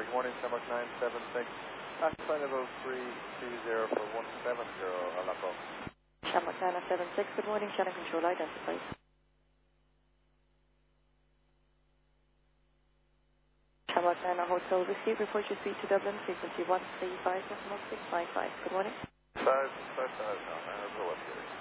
Good morning, Shamrock 976. Occupy level 320 for 170, Alapo. Shamrock 976, good morning, channel control identified. Shamrock 9 Hotel Whiskey, report your speed to Dublin, frequency 135.1655. Good morning. 5, 5, 5, no, 9 Hotel Whiskey.